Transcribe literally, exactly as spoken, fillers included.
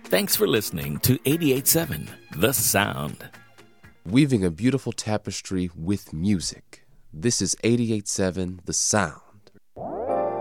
Thanks for listening to eighty-eight point seven The Sound. Weaving a beautiful tapestry with music. This is eighty-eight point seven The Sound.